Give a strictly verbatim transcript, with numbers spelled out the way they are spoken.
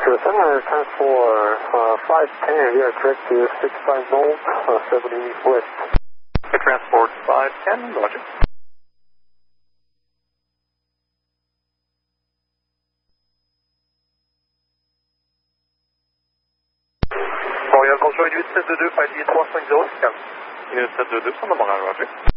Sure, center time for uh, five ten, yeah, direct to six five north, uh, seventy west. Okay, transport five ten, roger. Royal Control huit sept deux deux, flight trois cinq zéro, calme. Unit sept deux deux, on the Montréal, roger.